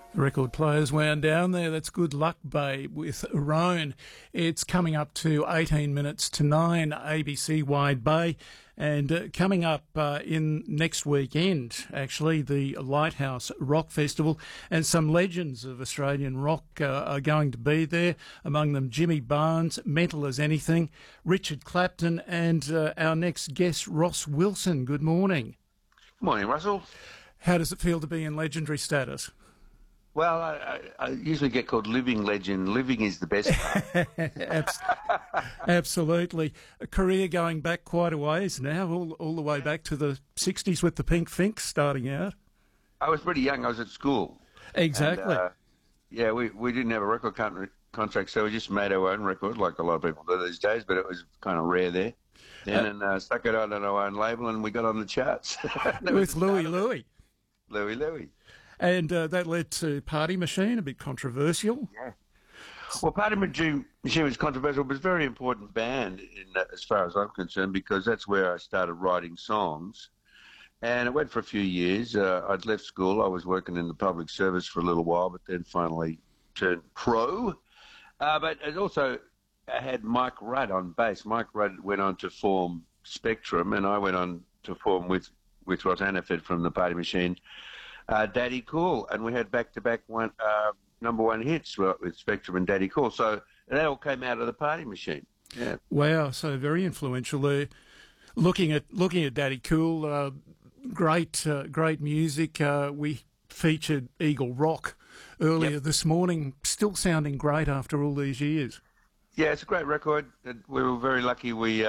Record players wound down there. That's Good Luck Babe with Roan. It's coming up to 18 minutes to 9 ABC Wide Bay. And coming up in next weekend, actually, the Lighthouse Rock Festival. And some legends of Australian rock are going to be there. Among them, Jimmy Barnes, Mental as Anything, Richard Clapton, and our next guest, Ross Wilson. Good morning. Good morning, Russell. How does it feel to be in legendary status? Well, I usually get called living legend. Living is the best part. Absolutely. A career going back quite a ways now, all the way back to the 60s with the Pink Finks starting out. I was pretty young. I was at school. Exactly. And, we didn't have a record contract, so we just made our own record, like a lot of people do these days, but it was kind of rare there. And stuck it on our own label, and we got on the charts. With Louie. Louie. And that led to Party Machine, a bit controversial. Yeah. Well, Party Machine was controversial, but it's a very important band as far as I'm concerned, because that's where I started writing songs. And it went for a few years. I'd left school. I was working in the public service for a little while, but then finally turned pro. But it also had Mike Rudd on bass. Mike Rudd went on to form Spectrum, and I went on to form with Ross Hannaford from the Party Machine, Daddy Cool, and we had back-to-back number one hits with Spectrum and Daddy Cool. So that all came out of the Party Machine. Yeah. Wow, so very influential there. Looking at Daddy Cool, great music. We featured Eagle Rock earlier this morning, still sounding great after all these years. Yeah, it's a great record. We were very lucky. We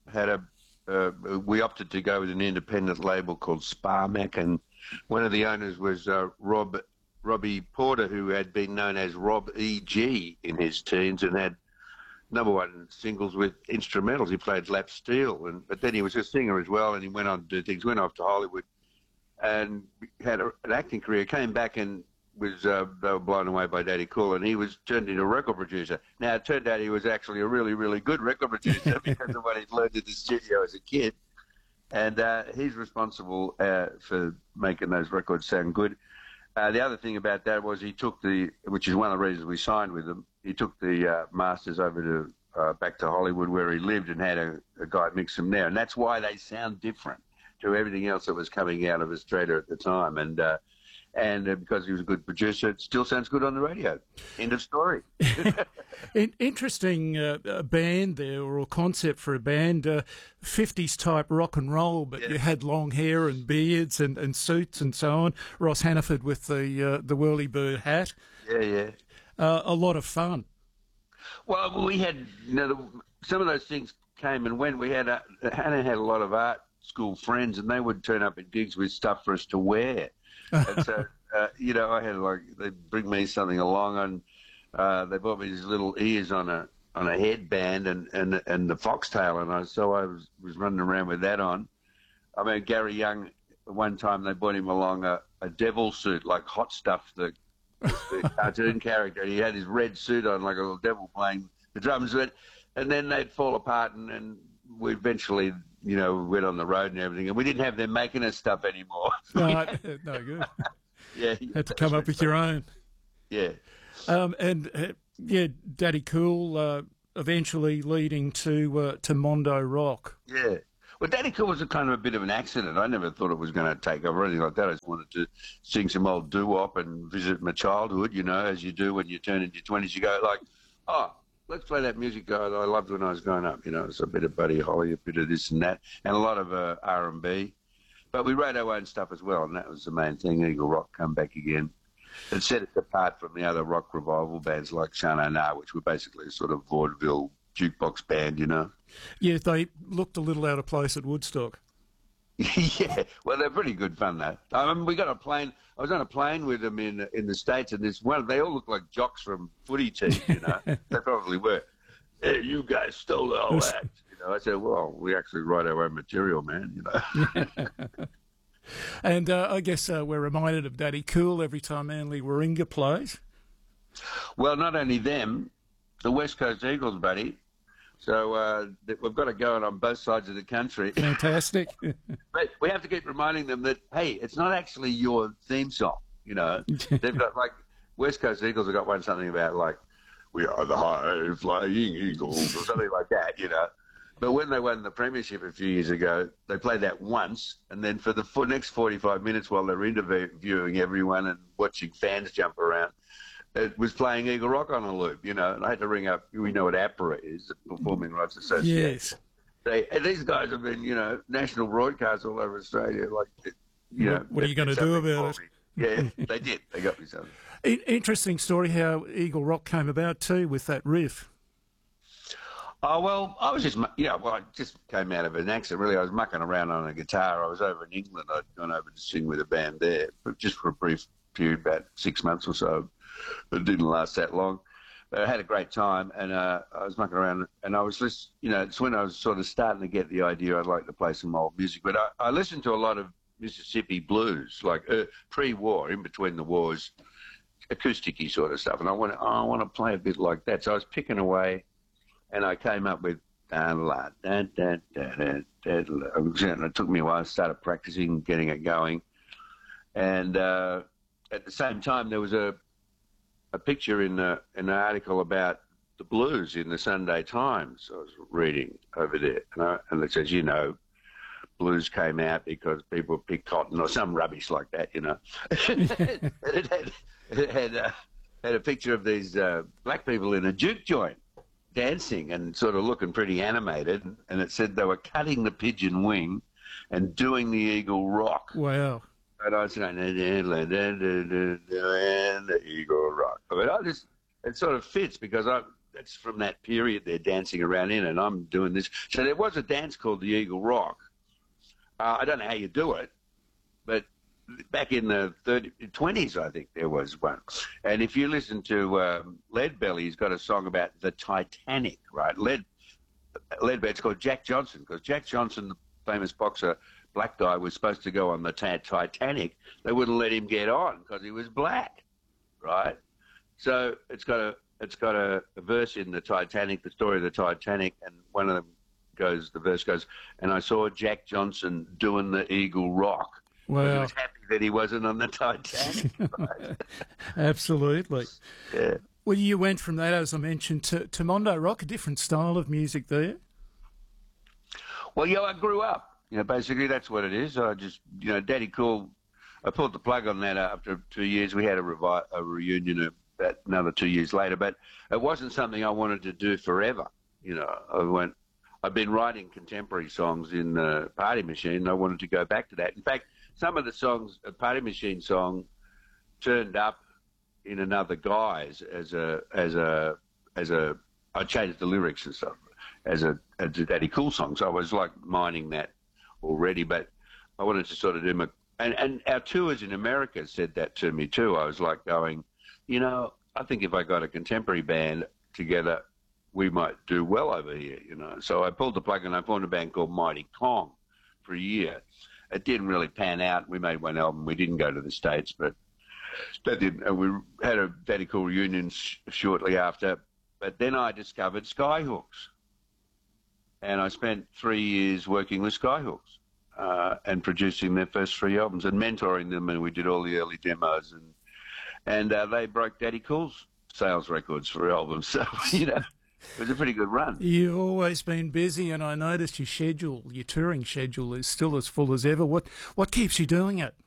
we opted to go with an independent label called Sparmac, and one of the owners was Robbie Porter, who had been known as Rob E.G. in his teens and had number one singles with instrumentals. He played lap steel, but then he was a singer as well, and he went on to do things, went off to Hollywood and had an acting career, came back and was they were blown away by Daddy Cool, and he was turned into a record producer. Now, it turned out he was actually a really, really good record producer because of what he'd learned in the studio as a kid. And he's responsible for making those records sound good. The other thing about that was he took which is one of the reasons we signed with him, he took the masters over to back to Hollywood where he lived and had a guy mix them there. And that's why they sound different to everything else that was coming out of Australia at the time. And because he was a good producer, it still sounds good on the radio. End of story. Interesting band there, or a concept for a band, 50s type rock and roll, but you had long hair and beards and suits and so on. Ross Hannaford with the whirly-bird hat. Yeah. A lot of fun. Well, we had, some of those things came and went. Hannah had a lot of art school friends, and they would turn up at gigs with stuff for us to wear. And so, I had they'd bring me something along, and they bought me these little ears on a headband and the foxtail, and I was running around with that on. I mean, Gary Young, one time they brought him along a devil suit, like Hot Stuff, the cartoon character. He had his red suit on, like a little devil playing the drums, and then they'd fall apart, and we eventually, went on the road and everything, and we didn't have them making us stuff anymore. No good. Yeah, had to come up with your own. Yeah. Daddy Cool eventually leading to Mondo Rock. Yeah. Well, Daddy Cool was a kind of a bit of an accident. I never thought it was going to take over or anything like that. I just wanted to sing some old doo-wop and visit my childhood, as you do when you turn into your 20s. You go like, let's play that music I loved when I was growing up. It's a bit of Buddy Holly, a bit of this and that, and a lot of R&B. But we wrote our own stuff as well, and that was the main thing. Eagle Rock come back again. It set us apart from the other rock revival bands like Shana Na, which were basically a sort of vaudeville jukebox band, Yeah, they looked a little out of place at Woodstock. Yeah, well, they're pretty good fun, though. I mean, we got a plane. I was on a plane with them in the States, and they all look like jocks from footy teams, They probably were. Hey, you guys stole the whole act. I said, well, we actually write our own material, man, And I guess we're reminded of Daddy Cool every time Manly Warringah plays. Well, not only them, the West Coast Eagles, buddy. So we've got it going on both sides of the country. Fantastic. But we have to keep reminding them that, hey, it's not actually your theme song, They've got West Coast Eagles have got one something about like, we are the high flying Eagles or something like that, you know. But when they won the premiership a few years ago, they played that once, and then for the next 45 minutes while they were interviewing everyone and watching fans jump around, it was playing Eagle Rock on a loop, you know. And I had to ring up, we know what APRA is, the Performing Rights Association. Yes. And these guys have been, you know, national broadcasts all over Australia. Like, you know, what are you going to do about it? Yeah, they did. They got me something. Interesting story how Eagle Rock came about too with that riff. Oh, well, I was just, I just came out of an accident, really. I was mucking around on a guitar. I was over in England. I'd gone over to sing with a band there, but just for a brief period, about 6 months or so. But it didn't last that long. But I had a great time, and I was mucking around, and I was just, you know, it's when I was sort of starting to get the idea I'd like to play some old music. But I listened to a lot of Mississippi blues, like pre-war, in between the wars, acoustic-y sort of stuff. And I want to play a bit like that. So I was picking away, and I came up with it took me a while. I started practicing, getting it going. And at the same time, there was a picture in an article about the blues in the Sunday Times. I was reading over there, and it says, you know, blues came out because people picked cotton or some rubbish like that, you know. it had a picture of these black people in a juke joint dancing and sort of looking pretty animated, and it said they were cutting the pigeon wing and doing the Eagle Rock. Wow. And I was saying, the Eagle Rock. I mean, it sort of fits because that's from that period they're dancing around in, and I'm doing this. So there was a dance called the Eagle Rock. I don't know how you do it, but back in the 20s, I think there was one. And if you listen to Leadbelly, he's got a song about the Titanic, right? Leadbelly, it's called Jack Johnson, because Jack Johnson, the famous boxer, black guy, was supposed to go on the Titanic. They wouldn't let him get on because he was black, right? So it's got a verse in the Titanic, the story of the Titanic, and one of them the verse goes, and I saw Jack Johnson doing the Eagle Rock. Wow. He was happy that he wasn't on the Titanic. Right? Absolutely. Yeah. Well, you went from that, as I mentioned, to Mondo Rock, a different style of music there. Well, yeah, I grew up. You know, basically that's what it is. I just, you know, Daddy Cool, I pulled the plug on that after 2 years. We had a reunion about another 2 years later, but it wasn't something I wanted to do forever. You know, I've been writing contemporary songs in the Party Machine, and I wanted to go back to that. In fact, some of the songs, a Party Machine song, turned up in another guise I changed the lyrics and stuff as a Daddy Cool song. So I was like mining that already, but I wanted to sort of do and our tours in America said that to me too. I was like going, you know, I think if I got a contemporary band together, we might do well over here, you know. So I pulled the plug and I formed a band called Mighty Kong for a year. It didn't really pan out. We made one album. We didn't go to the States, but that didn't. We had a Daddy Cool reunion shortly after. But then I discovered Skyhooks. And I spent 3 years working with Skyhooks and producing their first 3 albums and mentoring them. And we did all the early demos. And they broke Daddy Cool's sales records for albums. So, you know, it was a pretty good run. You've always been busy, and I noticed your touring schedule is still as full as ever. What keeps you doing it?